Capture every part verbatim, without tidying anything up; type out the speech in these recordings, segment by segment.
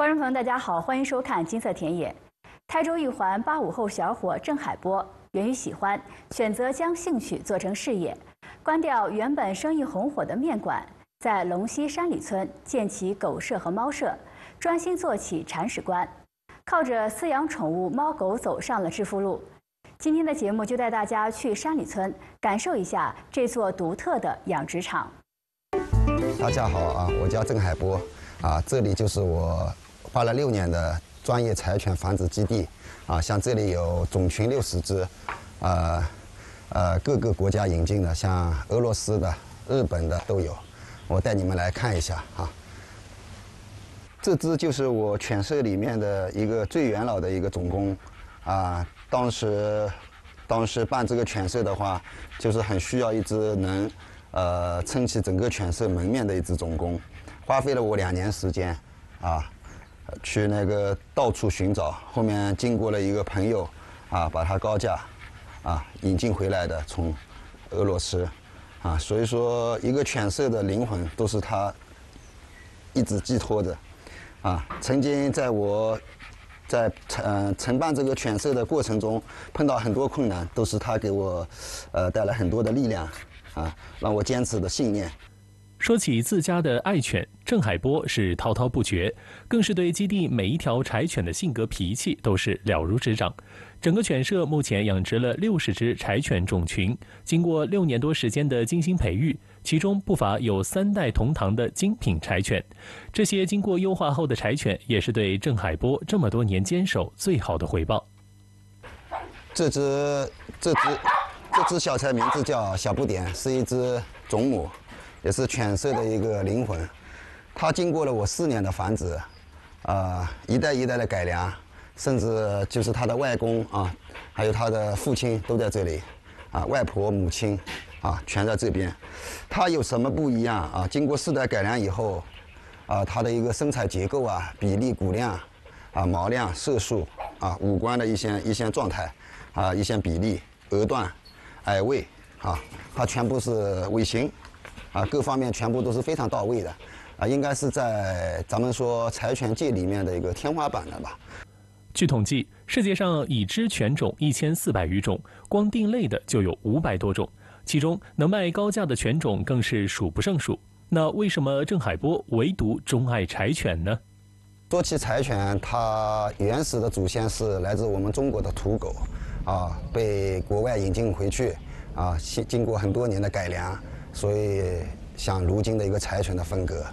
观众朋友，大家好，欢迎收看《金色田野》。台州一环八五后小伙郑海波源于喜欢，选择将兴趣做成事业，关掉原本生意红火的面馆，在龙溪山里村建起狗舍和猫舍，专心做起铲屎官，靠着饲养宠物猫狗走上了致富路。今天的节目就带大家去山里村，感受一下这座独特的养殖场。 大家好啊，我叫郑海波啊，这里就是我花了六年的专业柴犬繁殖基地啊，像这里有总群六十只，呃呃各个国家引进的，像俄罗斯的、日本的都有。我带你们来看一下啊。这只就是我犬舍里面的一个最元老的一个总工啊，当时当时办这个犬舍的话，就是很需要一只能呃撑起整个犬舍门面的一只总工，花费了我两年时间啊。去那个到处寻找，后面经过了一个朋友，啊，把它高价，啊引进回来的，从俄罗斯，啊，所以说一个犬舍的灵魂都是他一直寄托着，啊，曾经在我在呃承办这个犬舍的过程中碰到很多困难，都是他给我呃带来很多的力量，啊，让我坚持的信念。 说起自家的爱犬，郑海波是滔滔不绝，更是对基地每一条柴犬的性格脾气都是了如指掌。整个犬舍目前养殖了六十只柴犬种群，经过六年多时间的精心培育，其中不乏有三代同堂的精品柴犬。这些经过优化后的柴犬，也是对郑海波这么多年坚守最好的回报。 这只这只这只小柴名字叫小不点，是一只种母。也是犬舍的一个灵魂，它经过了我四年的繁殖，啊、呃，一代一代的改良，甚至就是它的外公啊，还有它的父亲都在这里，啊，外婆、母亲，啊，全在这边。它有什么不一样啊？经过四代改良以后，啊，它的一个身材结构啊、比例、骨量，啊，毛量、色素，啊，五官的一些一些状态，啊，一些比例、额段、矮位，啊，它全部是尾型。啊，各方面全部都是非常到位的，啊，应该是在咱们说柴犬界里面的一个天花板了吧。 据统计，世界上已知犬种一千四百余种，光定类的就有五百多种，其中能卖高价的犬种更是数不胜数。那为什么郑海波唯独钟爱柴犬呢？ 说起柴犬，它原始的祖先是来自我们中国的土狗，啊，被国外引进回去，啊，经过很多年的改良。所以，像如今的一个柴犬的风格，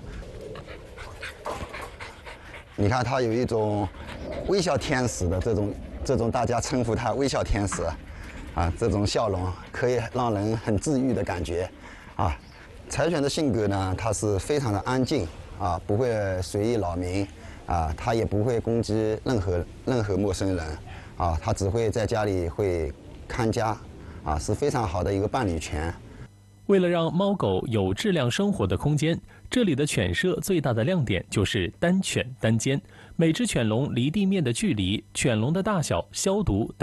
你看它有一种微笑天使的这种这种大家称呼它微笑天使，啊，这种笑容可以让人很治愈的感觉，啊，柴犬的性格呢，它是非常的安静，啊，不会随意扰民，啊，它也不会攻击任何任何陌生人，啊，它只会在家里会看家，啊，是非常好的一个伴侣犬。 为了让猫狗有质量生活的空间，这里的犬舍最大的亮点就是单犬单间，每只犬笼离地面的距离、犬笼的大小、消毒等。